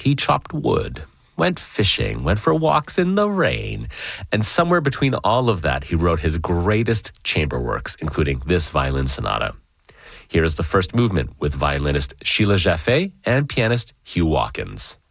He chopped wood, went fishing, went for walks in the rain. And somewhere between all of that, he wrote his greatest chamber works, including this violin sonata. Here is the first movement with violinist Sheila Jaffe and pianist Hugh Watkins.